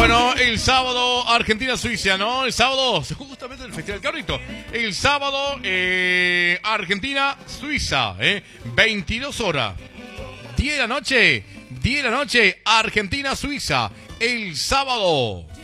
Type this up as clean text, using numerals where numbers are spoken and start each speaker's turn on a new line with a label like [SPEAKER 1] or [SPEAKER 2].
[SPEAKER 1] Bueno, el sábado Argentina-Suiza, ¿no? El sábado, justamente el Festival Cabrito. El sábado Argentina-Suiza, 22 horas. 10 de la noche, Argentina-Suiza. El sábado.